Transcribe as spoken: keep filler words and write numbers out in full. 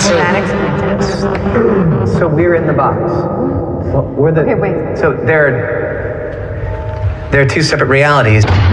So that explains it. So we're in the box. Well, we're the. Okay, wait. So there, there are two separate realities.